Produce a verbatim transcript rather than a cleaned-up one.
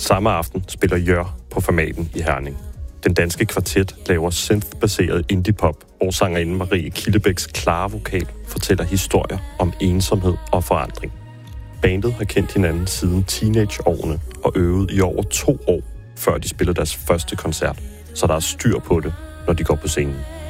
Samme aften spiller Jør på Formaten i Herning. Den danske kvartet laver synth-baseret indie-pop, hvor sangerinden Marie Kildebæks klare vokal fortæller historier om ensomhed og forandring. Bandet har kendt hinanden siden teenageårene og øvet i over to år, før de spiller deres første koncert, så der er styr på det, når de går på scenen.